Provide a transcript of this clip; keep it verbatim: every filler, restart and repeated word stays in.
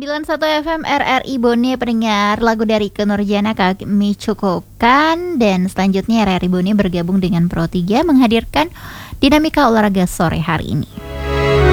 sembilan puluh satu F M R R I Bone pendengar, lagu dari Ikke Nurjanah kami cukupkan. Dan selanjutnya R R I Bone bergabung dengan Pro tiga menghadirkan dinamika olahraga sore hari ini.